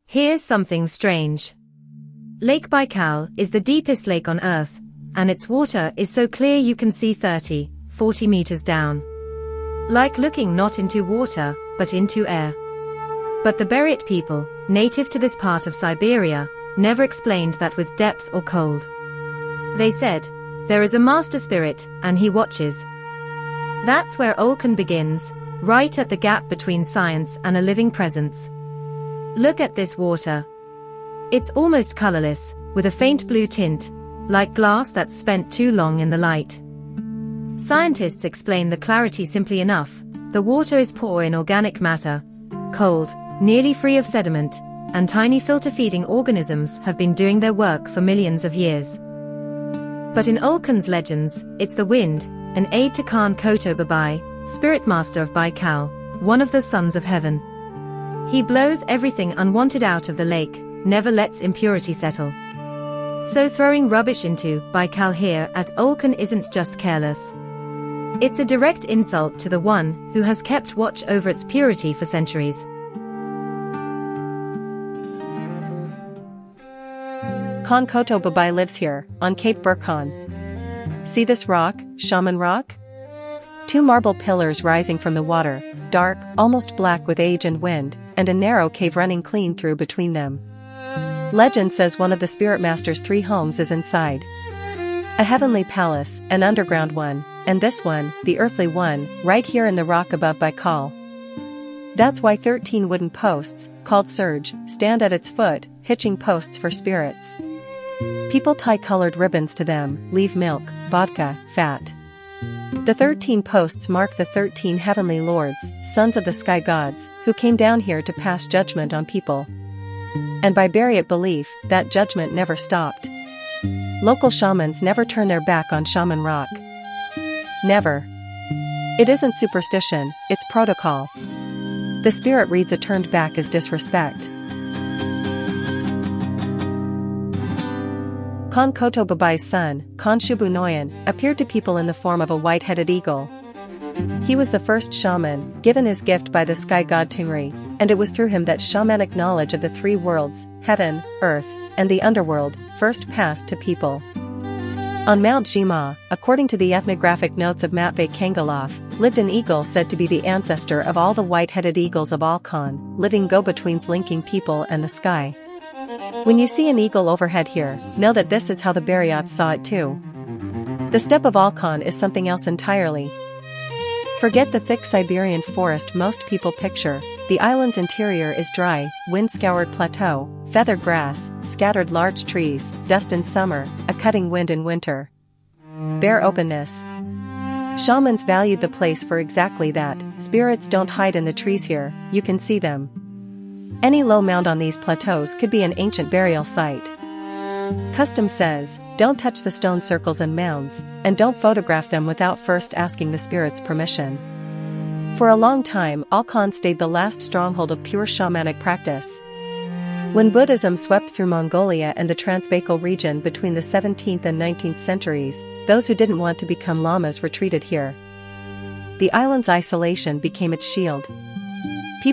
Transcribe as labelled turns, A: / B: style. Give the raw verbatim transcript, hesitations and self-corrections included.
A: Here's something strange. Lake Baikal is the deepest lake on Earth, and its water is so clear you can see thirty, forty meters down. Like looking not into water, but into air. But the Buryat people, native to this part of Siberia, never explained that with depth or cold. They said, there is a master spirit, and he watches. That's where Olkhon begins, right at the gap between science and a living presence. Look at this water. It's almost colorless, with a faint blue tint, like glass that's spent too long in the light. Scientists explain the clarity simply enough. The water is poor in organic matter, cold, nearly free of sediment, and tiny filter-feeding organisms have been doing their work for millions of years. But in Olkhon's legends, it's the wind, an aide to Khan Koto Babai, spirit master of Baikal, one of the sons of heaven. He blows everything unwanted out of the lake, never lets impurity settle. So throwing rubbish into Baikal here at Olkhon isn't just careless. It's a direct insult to the one who has kept watch over its purity for centuries.
B: Khan Koto Babai lives here, on Cape Burkhan. See this rock, Shaman Rock? Two marble pillars rising from the water, dark, almost black with age and wind, and a narrow cave running clean through between them. Legend says one of the spirit master's three homes is inside. A heavenly palace, an underground one, and this one, the earthly one, right here in the rock above Baikal. That's why thirteen wooden posts, called surge, stand at its foot, hitching posts for spirits. People tie colored ribbons to them, leave milk, vodka, fat. The thirteen posts mark the thirteen heavenly lords, sons of the sky gods, who came down here to pass judgment on people. And by Buryat belief, that judgment never stopped. Local shamans never turn their back on Shaman Rock. Never. It isn't superstition, it's protocol. The spirit reads a turned back as disrespect. Khan Koto Babai's son, Khan Shubu Noyan, appeared to people in the form of a white-headed eagle. He was the first shaman, given his gift by the sky god Tungri, and it was through him that shamanic knowledge of the three worlds, heaven, earth, and the underworld, first passed to people. On Mount Jima, according to the ethnographic notes of Matvey Kangalov, lived an eagle said to be the ancestor of all the white-headed eagles of Olkhon, living go-betweens linking people and the sky. When you see an eagle overhead here, know that this is how the Buryats saw it too. The steppe of Olkhon is something else entirely. Forget the thick Siberian forest most people picture. The island's interior is dry, wind-scoured plateau, feathered grass, scattered large trees, dust in summer, a cutting wind in winter. Bare openness. Shamans valued the place for exactly that. Spirits don't hide in the trees here, you can see them. Any low mound on these plateaus could be an ancient burial site. Custom says, don't touch the stone circles and mounds, and don't photograph them without first asking the spirit's permission. For a long time, Olkhon stayed the last stronghold of pure shamanic practice. When Buddhism swept through Mongolia and the Transbaikal region between the seventeenth and nineteenth centuries, those who didn't want to become lamas retreated here. The island's isolation became its shield.